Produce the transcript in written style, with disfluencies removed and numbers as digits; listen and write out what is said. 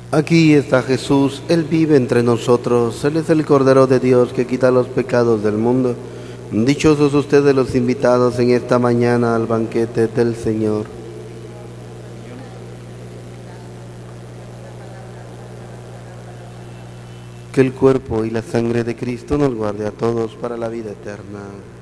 Aquí está Jesús, Él vive entre nosotros, Él es el Cordero de Dios que quita los pecados del mundo. Dichosos ustedes los invitados en esta mañana al banquete del Señor. Que el cuerpo y la sangre de Cristo nos guarde a todos para la vida eterna.